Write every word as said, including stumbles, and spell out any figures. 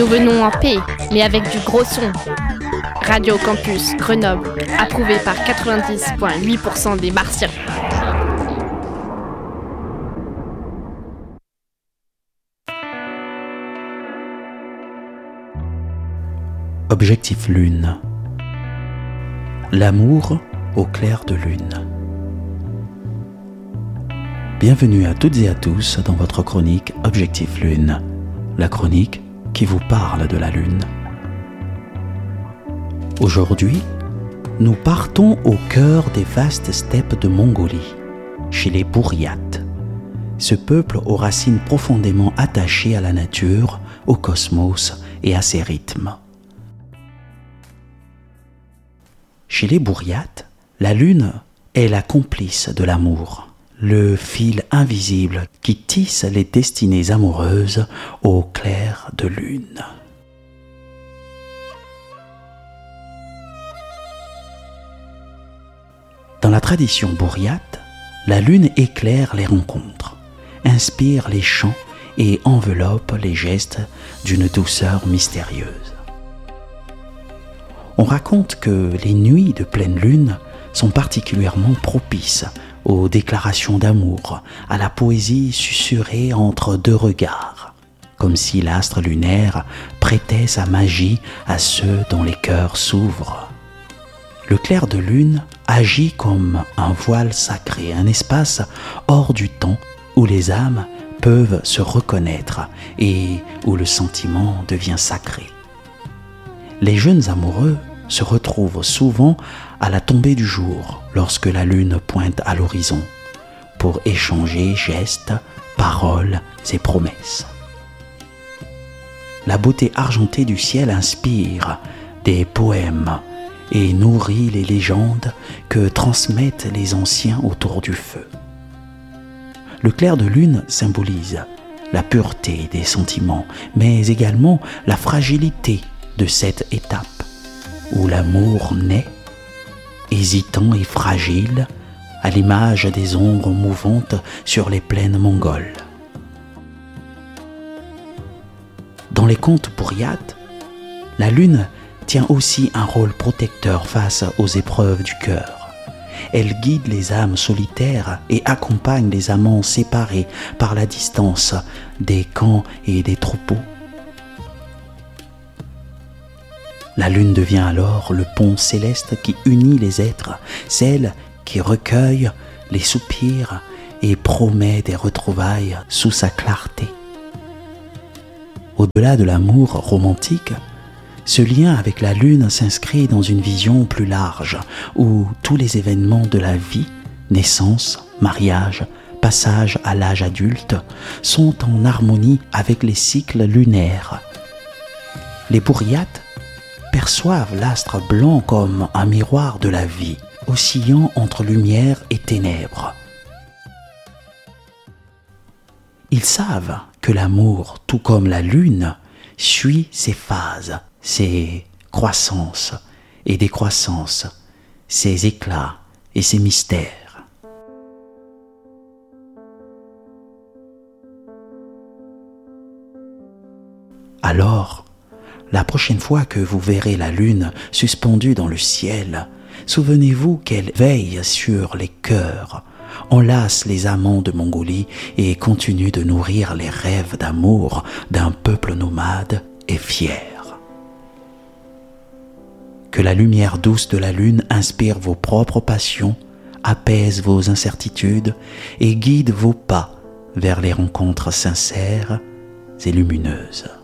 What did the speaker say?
Nous venons en paix, mais avec du gros son. Radio Campus Grenoble, approuvé par quatre-vingt-dix virgule huit pour cent des Martiens. Objectif Lune. L'amour au clair de lune. Bienvenue à toutes et à tous dans votre chronique Objectif Lune, la chronique qui vous parle de la Lune. Aujourd'hui, nous partons au cœur des vastes steppes de Mongolie, chez les Bouriates, ce peuple aux racines profondément attachées à la nature, au cosmos et à ses rythmes. Chez les Bouriates, la Lune est la complice de l'amour, le fil invisible qui tisse les destinées amoureuses au clair de lune. Dans la tradition bouriate, la lune éclaire les rencontres, inspire les chants et enveloppe les gestes d'une douceur mystérieuse. On raconte que les nuits de pleine lune sont particulièrement propices aux déclarations d'amour, à la poésie susurrée entre deux regards, comme si l'astre lunaire prêtait sa magie à ceux dont les cœurs s'ouvrent. Le clair de lune agit comme un voile sacré, un espace hors du temps où les âmes peuvent se reconnaître et où le sentiment devient sacré. Les jeunes amoureux se retrouvent souvent à la tombée du jour, lorsque la lune pointe à l'horizon, pour échanger gestes, paroles et promesses. La beauté argentée du ciel inspire des poèmes et nourrit les légendes que transmettent les anciens autour du feu. Le clair de lune symbolise la pureté des sentiments, mais également la fragilité de cette étape où l'amour naît, hésitant et fragile, à l'image des ombres mouvantes sur les plaines mongoles. Dans les contes bouriates, la lune tient aussi un rôle protecteur face aux épreuves du cœur. Elle guide les âmes solitaires et accompagne les amants séparés par la distance des camps et des troupeaux. La lune devient alors le pont céleste qui unit les êtres, celle qui recueille les soupirs et promet des retrouvailles sous sa clarté. Au-delà de l'amour romantique, ce lien avec la lune s'inscrit dans une vision plus large, où tous les événements de la vie, naissance, mariage, passage à l'âge adulte, sont en harmonie avec les cycles lunaires. Les Bouriates perçoivent l'astre blanc comme un miroir de la vie, oscillant entre lumière et ténèbres. Ils savent que l'amour, tout comme la lune, suit ses phases, ses croissances et décroissances, ses éclats et ses mystères. Alors, la prochaine fois que vous verrez la lune suspendue dans le ciel, souvenez-vous qu'elle veille sur les cœurs, enlace les amants de Mongolie et continue de nourrir les rêves d'amour d'un peuple nomade et fier. Que la lumière douce de la lune inspire vos propres passions, apaise vos incertitudes et guide vos pas vers les rencontres sincères et lumineuses.